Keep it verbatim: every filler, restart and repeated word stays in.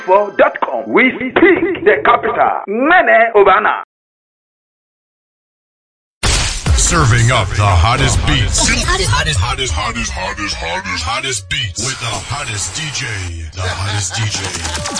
dot com. We speak the capital. Nene Obana. Serving up the hottest beats. Hottest, hottest, hottest, hottest, hottest, hottest, hottest beats with the hottest D J. The hottest D J.